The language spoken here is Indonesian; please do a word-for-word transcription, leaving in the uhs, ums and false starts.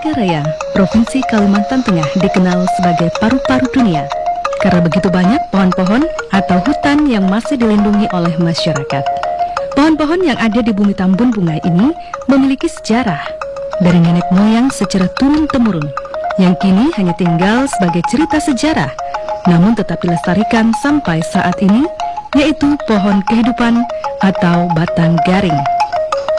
Indonesia Raya, Provinsi Kalimantan Tengah dikenal sebagai paru-paru dunia karena begitu banyak pohon-pohon atau hutan yang masih dilindungi oleh masyarakat. Pohon-pohon yang ada di bumi Tambun Bungai ini memiliki sejarah dari nenek moyang secara turun-temurun yang kini hanya tinggal sebagai cerita sejarah, namun tetap dilestarikan sampai saat ini, yaitu pohon kehidupan atau batang garing.